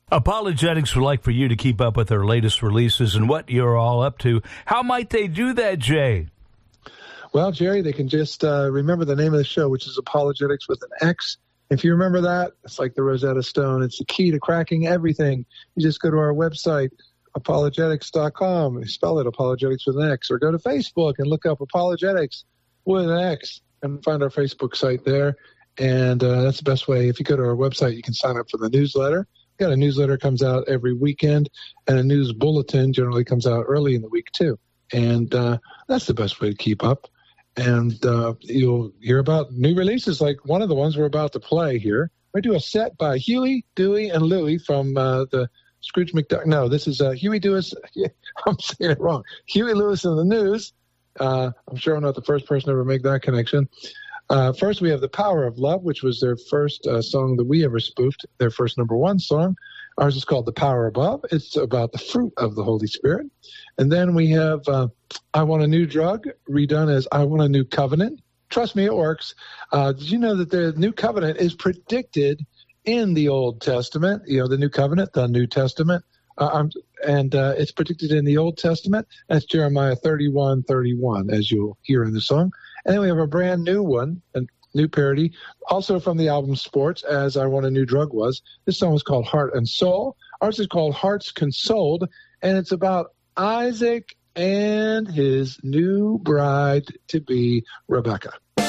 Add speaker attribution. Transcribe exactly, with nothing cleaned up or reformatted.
Speaker 1: Apologetics would like for you to keep up with their latest releases and what you're all up to. How might they do that, Jay?
Speaker 2: Well, Jerry, they can just uh, remember the name of the show, which is Apologetics with an X. If you remember that, it's like the Rosetta Stone. It's the key to cracking everything. You just go to our website, apologetics dot com. You spell it Apologetics with an X. Or go to Facebook and look up Apologetics with an X and find our Facebook site there. And uh, that's the best way. If you go to our website, you can sign up for the newsletter. We've got a newsletter comes out every weekend, and a news bulletin generally comes out early in the week, too. And uh, that's the best way to keep up. And uh, you'll hear about new releases like one of the ones we're about to play here. We do a set by Huey, Dewey, and Louie from uh, the Scrooge McDuck. No, this is uh, Huey Lewis. I'm saying it wrong. Huey Lewis in the News. Uh, I'm sure I'm not the first person to ever make that connection. Uh, first, we have The Power of Love, which was their first uh, song that we ever spoofed, their first number one song. Ours is called The Power Above. It's about the fruit of the Holy Spirit. And then we have uh, I Want a New Drug, redone as I Want a New Covenant. Trust me, it works. Uh, did you know that the New Covenant is predicted in the Old Testament? You know, the New Covenant, the New Testament. Uh, and uh, it's predicted in the Old Testament. That's Jeremiah thirty-one thirty-one, as you'll hear in the song. And then we have a brand new one, a new parody, also from the album Sports, as I Want a New Drug was. This song is called Heart and Soul. Ours is called Hearts Consoled, and it's about Isaac and his new bride-to-be, Rebecca.